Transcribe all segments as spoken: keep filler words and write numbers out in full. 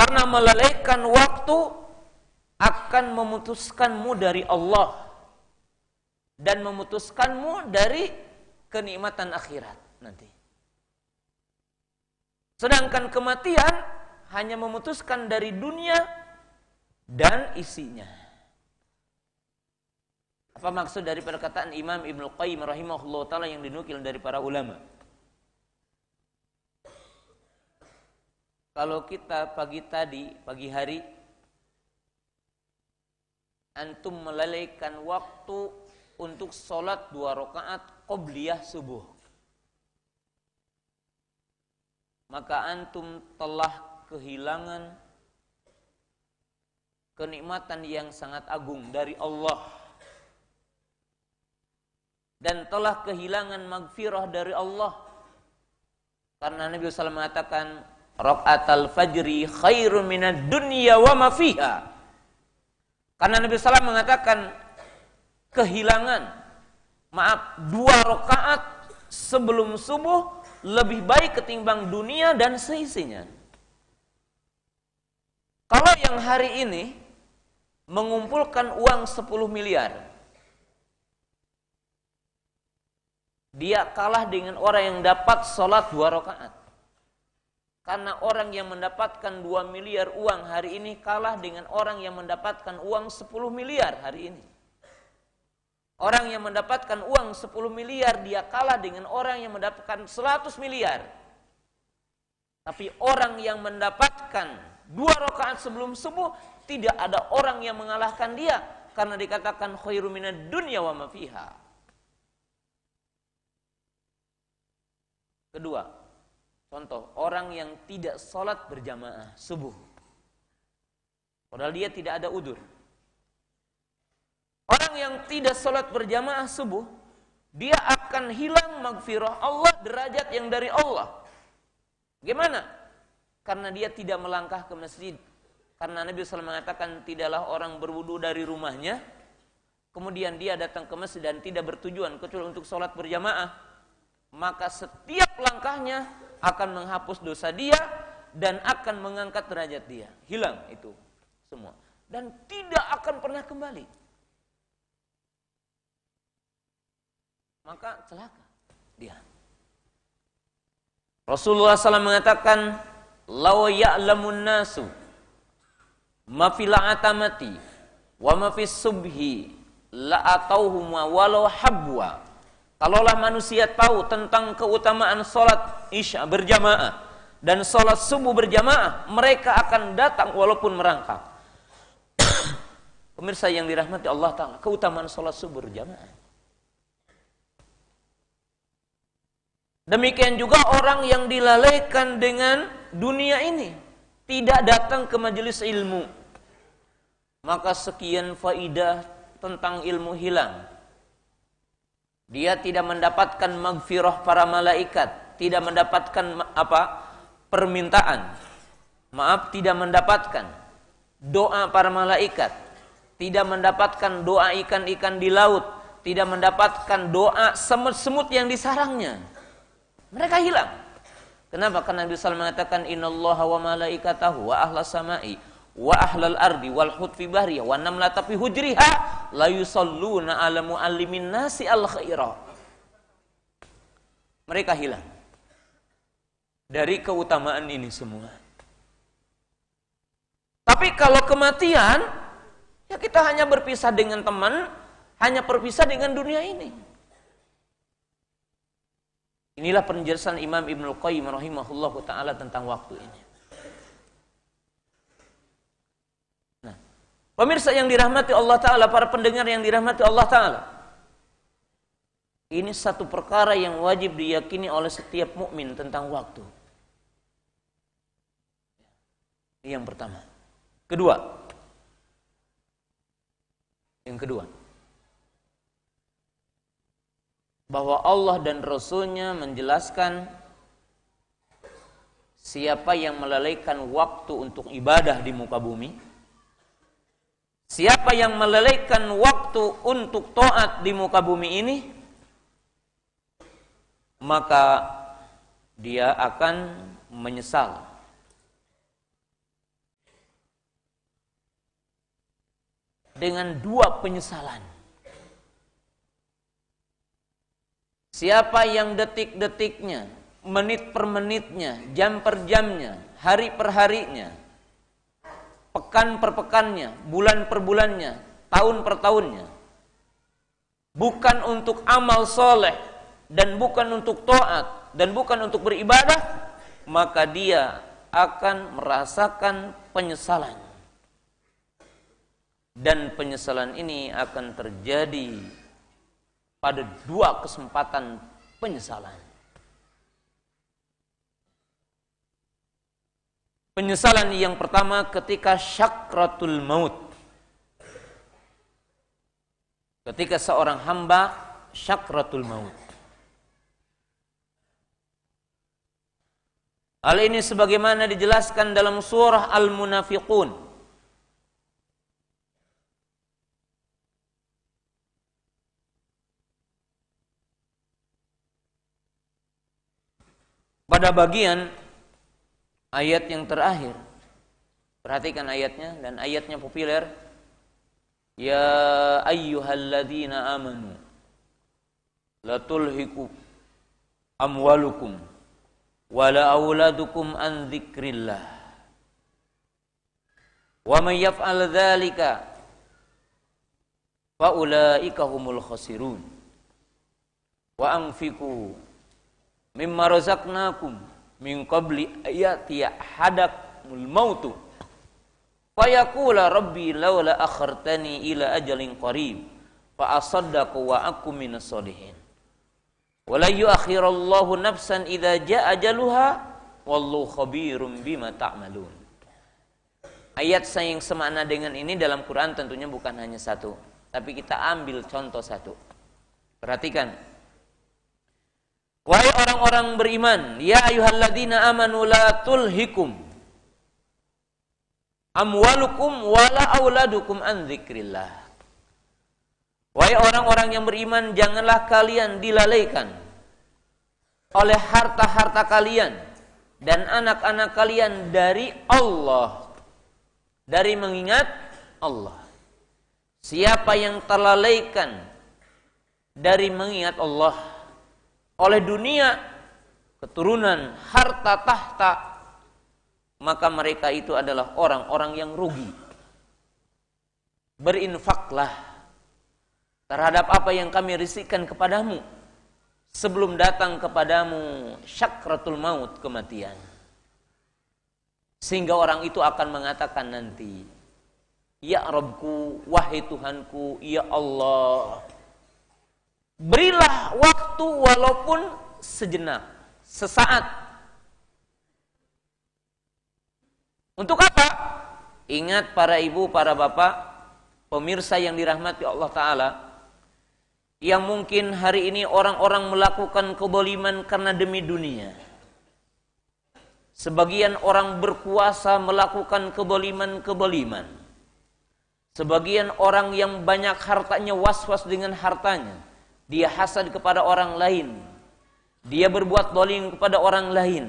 Karena melalaikan waktu akan memutuskanmu dari Allah dan memutuskanmu dari kenikmatan akhirat nanti. Sedangkan kematian hanya memutuskan dari dunia dan isinya. Apa maksud dari perkataan Imam Ibnu Qayyim rahimahullah ta'ala yang dinukil dari para ulama? Kalau kita pagi tadi, pagi hari, antum melalaikan waktu untuk sholat dua rakaat qobliyah subuh, maka antum telah kehilangan kenikmatan yang sangat agung dari Allah dan telah kehilangan magfirah dari Allah. Karena Nabi sallallahu alaihi wasallam mengatakan, Raka'atal fajri khairun minad dunya wa ma fiha. Karena Nabi sallallahu alaihi wasallam mengatakan kehilangan, maaf, dua rakaat sebelum subuh lebih baik ketimbang dunia dan seisinya. Kalau yang hari ini mengumpulkan uang sepuluh miliar, dia kalah dengan orang yang dapat sholat dua rakaat. Karena orang yang mendapatkan dua miliar uang hari ini kalah dengan orang yang mendapatkan uang sepuluh miliar hari ini. Orang yang mendapatkan uang sepuluh miliar dia kalah dengan orang yang mendapatkan seratus miliar. Tapi orang yang mendapatkan dua rakaat sebelum subuh, tidak ada orang yang mengalahkan dia karena dikatakan khairu minad dunya wa ma fiha. Kedua, contoh, orang yang tidak sholat berjamaah subuh, padahal dia tidak ada udzur. Orang yang tidak sholat berjamaah subuh, dia akan hilang magfirah Allah, derajat yang dari Allah. Gimana? Karena dia tidak melangkah ke masjid. Karena Nabi shallallahu alaihi wasallam mengatakan, tidaklah orang berwudu dari rumahnya, kemudian dia datang ke masjid dan tidak bertujuan kecuali untuk sholat berjamaah, maka setiap langkahnya akan menghapus dosa dia dan akan mengangkat derajat dia. Hilang itu semua. Dan tidak akan pernah kembali. Maka celaka dia. Rasulullah shallallahu alaihi wasallam mengatakan, "Law ya'lamun nasu ma fil atamati wa ma fis subhi la atauhum walau habwa." Kalaulah manusia tahu tentang keutamaan sholat isya berjamaah dan sholat subuh berjamaah, mereka akan datang walaupun merangkak. Pemirsa yang dirahmati Allah Ta'ala, keutamaan sholat subuh berjamaah. Demikian juga orang yang dilalaikan dengan dunia ini, tidak datang ke majelis ilmu, maka sekian faidah tentang ilmu hilang. Dia tidak mendapatkan magfirah para malaikat, tidak mendapatkan apa? Permintaan. Maaf, tidak mendapatkan doa para malaikat, tidak mendapatkan doa ikan-ikan di laut, tidak mendapatkan doa semut-semut yang di sarangnya. Mereka hilang. Kenapa? Karena Nabi sallallahu alaihi wasallam mengatakan, innallaha wa malaikatahu wa ahlas samai wa ahlal ardi wal hutfi bahriya wa namlata fi hujriha la yusalluna ala muallimin nasi al khaira. Mereka hilang dari keutamaan ini semua. Tapi kalau kematian, ya kita hanya berpisah dengan teman, hanya berpisah dengan dunia ini. Inilah penjelasan Imam Ibnu Qayyim rahimahullahu taala tentang waktu ini. Pemirsa yang dirahmati Allah Ta'ala, para pendengar yang dirahmati Allah Ta'ala, ini satu perkara yang wajib diyakini oleh setiap mukmin tentang waktu. Ini yang pertama. Kedua, yang kedua, bahwa Allah dan Rasul-Nya menjelaskan siapa yang melalaikan waktu untuk ibadah di muka bumi, siapa yang melalaikan waktu untuk taat di muka bumi ini, maka dia akan menyesal. dengan dua penyesalan. Siapa yang detik-detiknya, menit per menitnya, jam per jamnya, hari per harinya, pekan per pekannya, bulan per bulannya, tahun per tahunnya, bukan untuk amal soleh dan bukan untuk taat dan bukan untuk beribadah, maka dia akan merasakan penyesalan. Dan penyesalan ini akan terjadi pada dua kesempatan penyesalan. Penyesalan yang pertama ketika syakratul maut. Ketika seorang hamba syakratul maut. Hal ini sebagaimana dijelaskan dalam surah Al-Munafiqun. Pada bagian ayat yang terakhir, perhatikan ayatnya, dan ayatnya populer. Ya ayyuhalladzina amanu la tulhikum amwalukum wala auladukum an dzikrillah wa may yaf'al dzalika fa ulaika humul khasirun wa anfiqu mimma razaqnakum min qabli ayati hadakumul mautu fayaqula rabbi laula akhartani ila ajalin qarib fa asaddaqu wa akum minas solihin wala yuakhirallahu nafsan idza jaa ajaluha wallahu khabirum bima ta'malun. Ayat yang semakna dengan ini dalam Quran tentunya bukan hanya satu, tapi kita ambil contoh satu. Perhatikan. Wahai orang-orang beriman, ya ayyuhalladzina amanu la tulhikum amwalukum wala auladukum an dzikrillah. Wahai orang-orang yang beriman, janganlah kalian dilalaikan oleh harta-harta kalian dan anak-anak kalian dari Allah, dari mengingat Allah. Siapa yang terlalaikan dari mengingat Allah oleh dunia, keturunan, harta tahta, maka mereka itu adalah orang-orang yang rugi. Berinfaklah terhadap apa yang kami rizkikan kepadamu sebelum datang kepadamu syakratul maut, kematian. Sehingga orang itu akan mengatakan nanti, ya Rabbku, wahai Tuhanku, ya Allah, berilah waktu walaupun sejenak, sesaat. Untuk apa? Ingat para ibu, para bapak, pemirsa yang dirahmati Allah Ta'ala, yang mungkin hari ini orang-orang melakukan keboliman karena demi dunia. Sebagian orang berkuasa melakukan keboliman-keboliman. Sebagian orang yang banyak hartanya was-was dengan hartanya, dia hasad kepada orang lain, dia berbuat zalim kepada orang lain.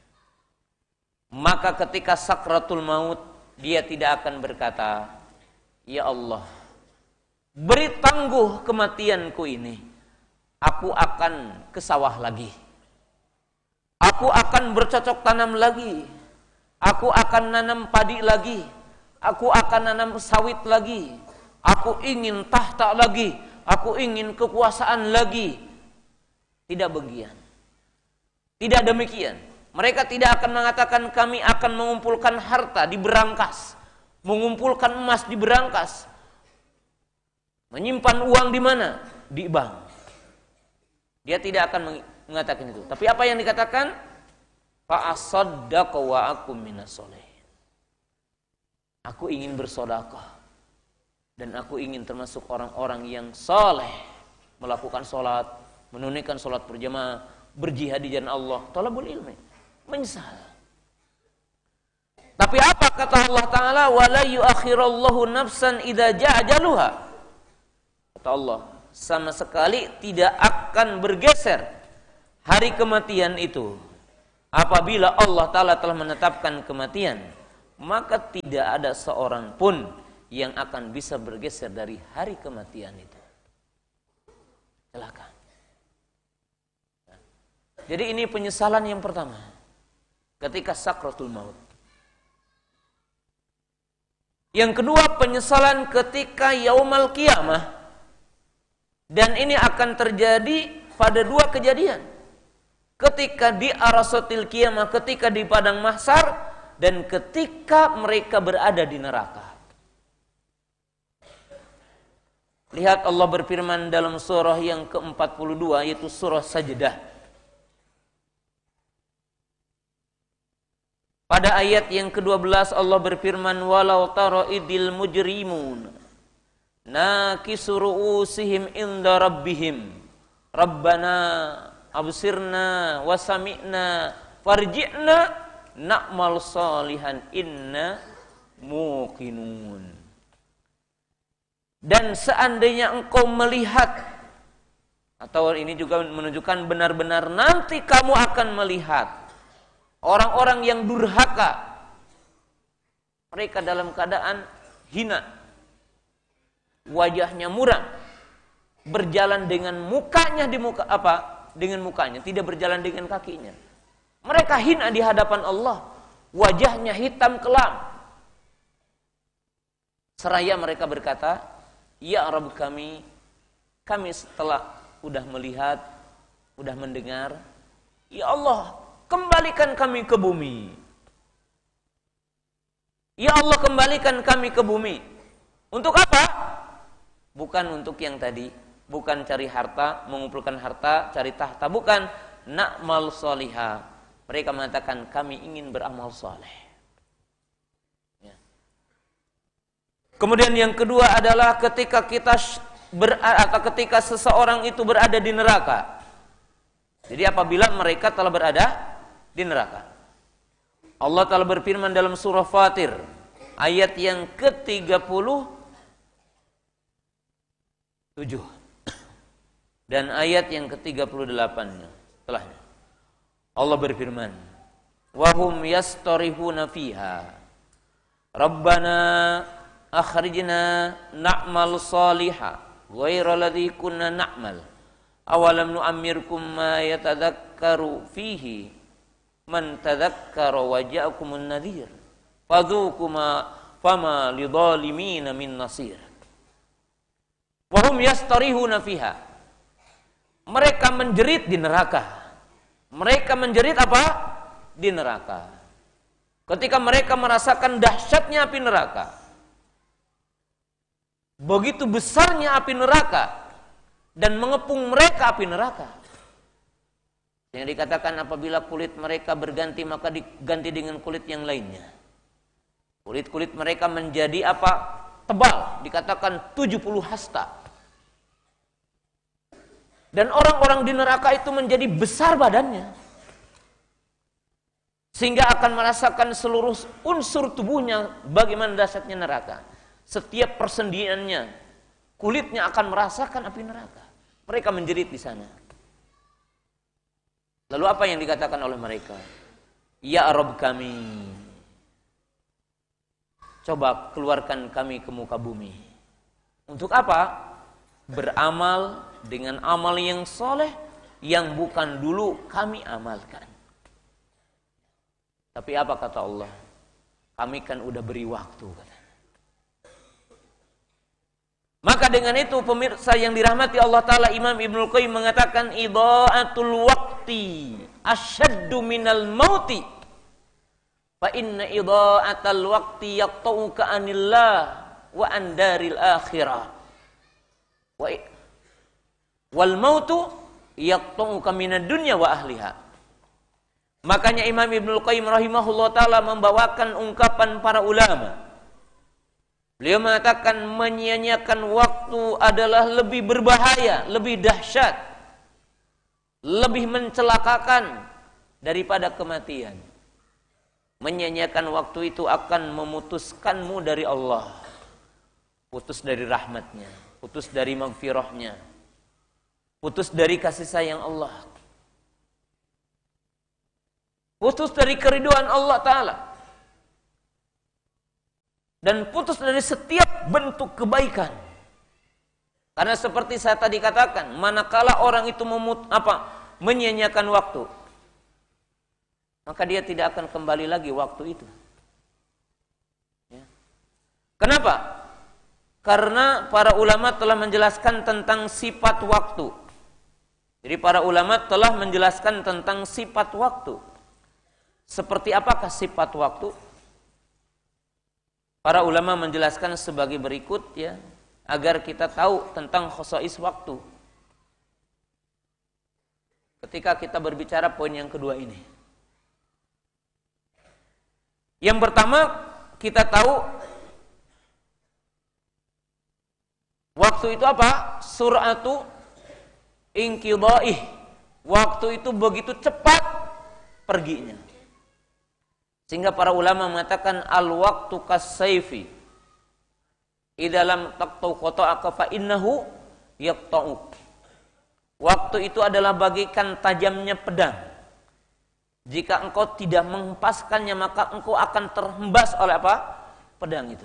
Maka ketika sakratul maut, dia tidak akan berkata, ya Allah, beri tangguh kematianku ini, aku akan ke sawah lagi, aku akan bercocok tanam lagi, aku akan nanam padi lagi, aku akan nanam sawit lagi, aku ingin tahta lagi, aku ingin kekuasaan lagi. Tidak begian. Tidak demikian. Mereka tidak akan mengatakan kami akan mengumpulkan harta di berangkas, mengumpulkan emas di berangkas, menyimpan uang di mana? Di bank. Dia tidak akan mengatakan itu. Tapi apa yang dikatakan? Fa asaddaqa wa akum minas solihin. Aku ingin bersedekah dan aku ingin termasuk orang-orang yang saleh, melakukan salat, menunaikan salat berjamaah, berjihad di jalan Allah, talabul ilmi, menyesal. Tapi apa kata Allah Ta'ala? Wala yuakhirallahu nafsan idza jaa ajaluha. Kata Allah, sama sekali tidak akan bergeser hari kematian itu. Apabila Allah Ta'ala telah menetapkan kematian, maka tidak ada seorang pun yang akan bisa bergeser dari hari kematian itu. Celaka. Jadi ini penyesalan yang pertama ketika sakratul maut. Yang kedua, penyesalan ketika yaumal qiyamah. Dan ini akan terjadi pada dua kejadian. Ketika di arasatil qiyamah, ketika di padang mahsyar, dan ketika mereka berada di neraka. Lihat Allah berfirman dalam surah yang ke empat puluh dua, yaitu surah Sajdah. Pada ayat yang ke dua belas Allah berfirman, walau tara idil mujrimun nakisu ru'usihim inda rabbihim rabbana absirna wa sami'na farji'na na'mal salihan inna muqinun. Dan seandainya engkau melihat, atau ini juga menunjukkan benar-benar nanti kamu akan melihat orang-orang yang durhaka, mereka dalam keadaan hina, wajahnya muram, berjalan dengan mukanya di muka apa? Dengan mukanya, tidak berjalan dengan kakinya. Mereka hina di hadapan Allah, wajahnya hitam kelam. Seraya mereka berkata, ya Rabb kami, kami setelah udah melihat, udah mendengar, ya Allah, kembalikan kami ke bumi. Ya Allah, kembalikan kami ke bumi. Untuk apa? Bukan untuk yang tadi, bukan cari harta, mengumpulkan harta, cari tahta, bukan. Na'mal salihah. Mereka mengatakan kami ingin beramal saleh. Ya. Kemudian yang kedua adalah ketika kita ber, atau ketika seseorang itu berada di neraka. Jadi apabila mereka telah berada di neraka. Allah Ta'ala berfirman dalam surah Fatir ayat yang ke tiga puluh tujuh dan ayat yang ke tiga puluh delapan setelahnya. Allah berfirman, wahum yastarihuna fiha Rabbana akhrijna na'mal salihah ghaira ladzi kunna na'mal awalam nu'ammirkum ma yatadhakkaru fihi man tadhakkara wa ja'akumun nadhir fadzuqu ma fama lidzalimin min nasir. Wahum yastarihuna fiha, mereka menjerit di neraka. Mereka menjerit apa? Di neraka. Ketika mereka merasakan dahsyatnya api neraka, begitu besarnya api neraka dan mengepung mereka api neraka. Yang dikatakan apabila kulit mereka berganti maka diganti dengan kulit yang lainnya. Kulit-kulit mereka menjadi apa? Tebal, dikatakan tujuh puluh hasta. Dan orang-orang di neraka itu menjadi besar badannya. Sehingga akan merasakan seluruh unsur tubuhnya bagaimana dahsyatnya neraka. Setiap persendiannya, kulitnya akan merasakan api neraka. Mereka menjerit di sana. Lalu apa yang dikatakan oleh mereka? Ya Rabb kami, coba keluarkan kami ke muka bumi. Untuk apa? Beramal dengan amal yang soleh yang bukan dulu kami amalkan. Tapi apa kata Allah? Kami kan udah beri waktu. Maka dengan itu pemirsa yang dirahmati Allah Ta'ala, Imam Ibnul Qayyim mengatakan idha'atul waqti asyaddu minal mauti fa inna idha'atal waqti yaqta'uka anillah wa andaril akhirah wal mautu yaqta'uka minad dunya wa ahliha. Makanya Imam Ibnul Qayyim rahimahullah ta'ala membawakan ungkapan para ulama. Beliau mengatakan menyia-nyiakan waktu adalah lebih berbahaya, lebih dahsyat, lebih mencelakakan daripada kematian. Menyia-nyiakan waktu itu akan memutuskanmu dari Allah, putus dari rahmatnya, putus dari maghfirahnya, putus dari kasih sayang Allah, putus dari keriduan Allah Ta'ala. dan putus dari setiap bentuk kebaikan. Karena seperti saya tadi katakan, manakala orang itu memut apa menyia-nyiakan waktu, maka dia tidak akan kembali lagi waktu itu. Ya. Kenapa? Karena para ulama telah menjelaskan tentang sifat waktu. Jadi para ulama telah menjelaskan tentang sifat waktu. Seperti apakah sifat waktu? Para ulama menjelaskan sebagai berikut ya, agar kita tahu tentang khosais waktu. Ketika kita berbicara poin yang kedua ini. Yang pertama, kita tahu waktu itu apa? Sur'atu inqidha'ih. Waktu itu begitu cepat perginya. Sehingga para ulama mengatakan al-waqtu kas-sayfi. Idza lam taqtu qata'aka fa innahu yaqta'uk. Waktu itu adalah bagaikan tajamnya pedang. Jika engkau tidak menghempaskannya, maka engkau akan terhembas oleh apa? Pedang itu.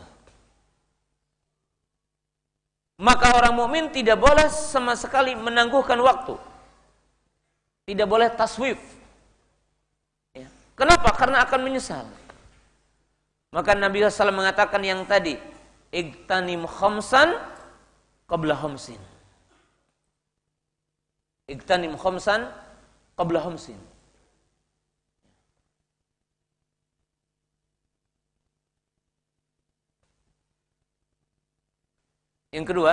Maka orang mukmin tidak boleh sama sekali menangguhkan waktu. Tidak boleh taswif. Ya. Kenapa? Karena akan menyesal. Maka Nabi sallallahu alaihi wasallam mengatakan yang tadi, igtanim khamsan qabla khamsin. Igtanim khamsan qabla khamsin. Yang kedua,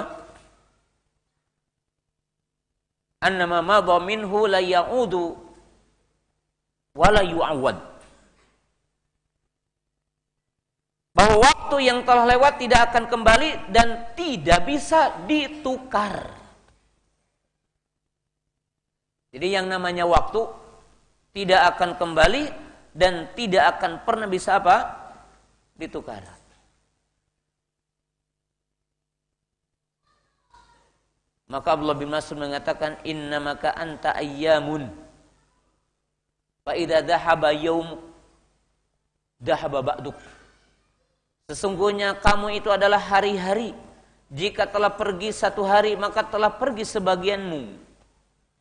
annama madha minhu la ya'udu wa la yu'awwad. Bahwa waktu yang telah lewat tidak akan kembali dan tidak bisa ditukar. Jadi yang namanya waktu tidak akan kembali dan tidak akan pernah bisa apa? Ditukar. Maka Abdullah bin Mas'ud mengatakan innamaka anta ayyamun fa idza dhahaba yaum dhahaba ba'duk. Sesungguhnya kamu itu adalah hari-hari. Jika telah pergi satu hari, maka telah pergi sebagianmu.